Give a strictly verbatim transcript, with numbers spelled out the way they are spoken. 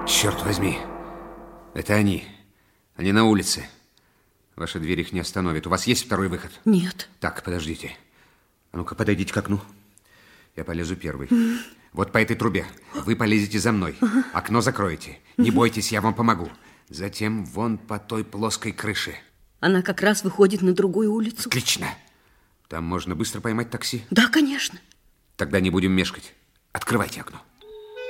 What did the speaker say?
Черт возьми. Это они. Они на улице. Ваша дверь их не остановит. У вас есть второй выход? Нет. Так, подождите. А ну-ка, подойдите к окну. Я полезу первый. Вот по этой трубе. Вы полезете за мной. Окно закроете. Не бойтесь, я вам помогу. Затем вон по той плоской крыше. Она как раз выходит на другую улицу. Отлично. Там можно быстро поймать такси? Да, конечно. Тогда не будем мешкать. Открывайте окно.